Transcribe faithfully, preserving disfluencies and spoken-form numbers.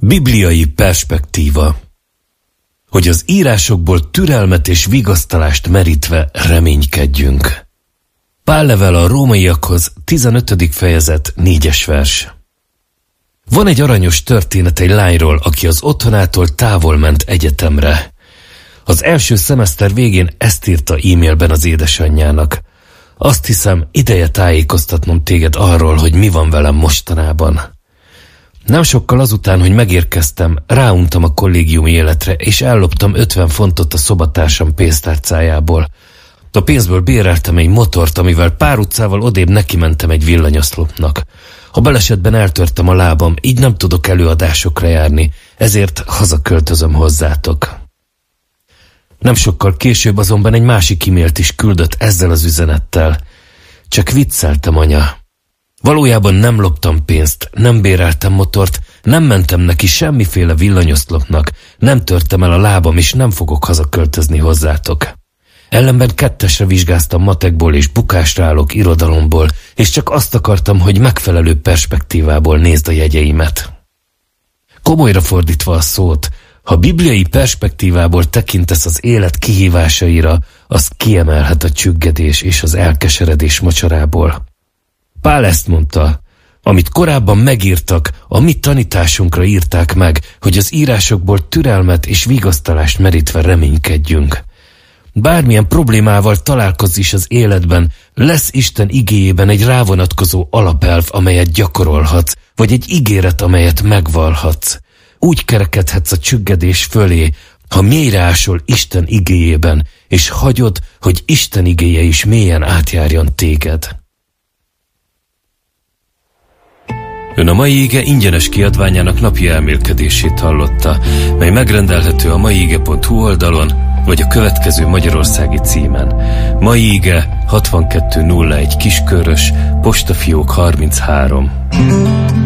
Bibliai perspektíva. Hogy az írásokból türelmet és vigasztalást merítve reménykedjünk. Pál levele a rómaiakhoz, tizenötödik fejezet, négyes vers. Van egy aranyos történet egy lányról, aki az otthonától távol ment egyetemre. Az első szemeszter végén ezt írta e-mailben az édesanyjának. Azt hiszem, ideje tájékoztatnom téged arról, hogy mi van velem mostanában. Nem sokkal azután, hogy megérkeztem, ráuntam a kollégiumi életre, és elloptam ötven fontot a szobatársam pénztárcájából. A pénzből béreltem egy motort, amivel pár utcával odébb nekimentem egy villanyoszlopnak. A balesetben eltörtem a lábam, így nem tudok előadásokra járni, ezért hazaköltözöm hozzátok. Nem sokkal később azonban egy másik e-mailt is küldött ezzel az üzenettel. Csak vicceltem, anya. Valójában nem loptam pénzt, nem béreltem motort, nem mentem neki semmiféle villanyoszlopnak, nem törtem el a lábam, és nem fogok hazaköltözni hozzátok. Ellenben kettesre vizsgáztam matekból és bukásra állok irodalomból, és csak azt akartam, hogy megfelelő perspektívából nézd a jegyeimet. Komolyra fordítva a szót, ha bibliai perspektívából tekintesz az élet kihívásaira, az kiemelhet a csüggedés és az elkeseredés mocsarából. Pál ezt mondta, amit korábban megírtak, a mi tanításunkra írták meg, hogy az írásokból türelmet és vigasztalást merítve reménykedjünk. Bármilyen problémával találkozz is az életben, lesz Isten igéjében egy rávonatkozó alapelv, amelyet gyakorolhatsz, vagy egy ígéret, amelyet megvallhatsz. Úgy kerekedhetsz a csüggedés fölé, ha mélyre ásol Isten igéjében, és hagyod, hogy Isten igéje is mélyen átjárjon téged. Ön a Mai Ige ingyenes kiadványának napi elmélkedését hallotta, mely megrendelhető a maiige pont hu oldalon, vagy a következő magyarországi címen. Mai Ige hatvankettő nulla egy Kiskörös, postafiók harminchárom.